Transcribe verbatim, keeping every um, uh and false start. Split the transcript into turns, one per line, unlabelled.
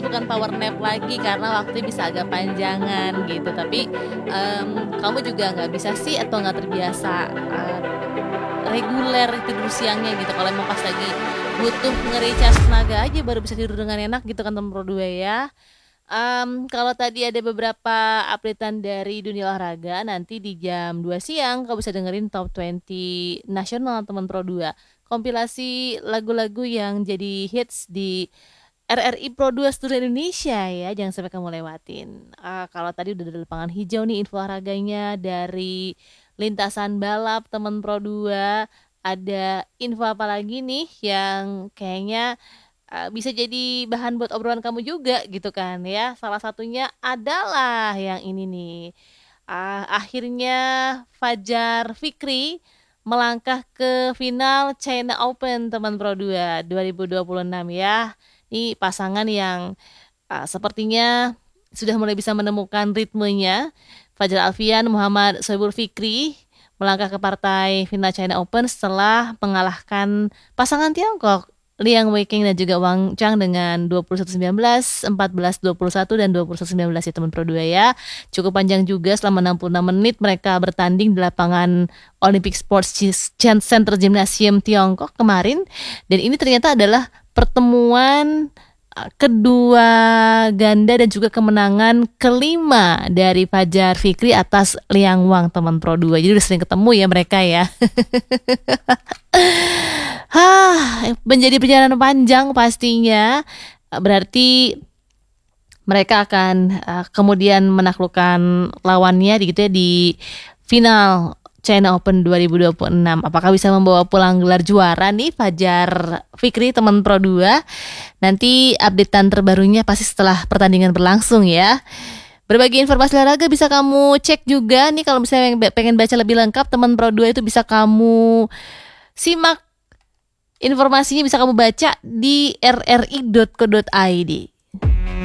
sih bukan power nap lagi karena waktunya bisa agak panjangan gitu. Tapi um, kamu juga nggak bisa sih atau nggak terbiasa uh, reguler tidur siangnya gitu. Kalau emang pas lagi butuh nge-recharge tenaga aja baru bisa tidur dengan enak gitu kan teman Pro dua ya. Um, kalau tadi ada beberapa updatean dari dunia olahraga, nanti di jam dua siang kamu bisa dengerin Top dua puluh nasional teman Pro dua. Kompilasi lagu-lagu yang jadi hits di R R I Pro dua seluruh Indonesia ya, jangan sampai kamu lewatin. Ah, kalau tadi udah ada lapangan hijau nih info olahraganya dari lintasan balap teman Pro dua, ada info apa lagi nih yang kayaknya uh, bisa jadi bahan buat obrolan kamu juga gitu kan ya. Salah satunya adalah yang ini nih. Ah, akhirnya Fajar Fikri melangkah ke final China Open teman Pro dua dua ribu dua puluh enam ya. Ini pasangan yang uh, sepertinya sudah mulai bisa menemukan ritmenya. Fajar Alfian Muhammad Soebul Fikri melangkah ke partai final China Open setelah mengalahkan pasangan Tiongkok Liang Weiqing dan juga Wang Chang dengan dua puluh satu sembilan belas, empat belas dua puluh satu dan dua puluh satu sembilan belas ya teman Pro dua ya. Cukup panjang juga selama enam puluh enam menit mereka bertanding di lapangan Olympic Sports Center Gymnasium Tiongkok kemarin. Dan ini ternyata adalah pertemuan kedua ganda dan juga kemenangan kelima dari Fajar Fikri atas Liang Wang teman Pro dua. Jadi udah sering ketemu ya mereka ya. Hah, menjadi perjalanan panjang pastinya. Berarti mereka akan uh, kemudian menaklukkan lawannya gitu ya di final China Open dua ribu dua puluh enam. Apakah bisa membawa pulang gelar juara nih Fajar Fikri teman Pro dua? Nanti updatean terbarunya pasti setelah pertandingan berlangsung ya. Berbagai informasi olahraga bisa kamu cek juga nih kalau misalnya pengen baca lebih lengkap teman Pro dua itu bisa kamu simak informasinya, bisa kamu baca di r r i dot co dot i d.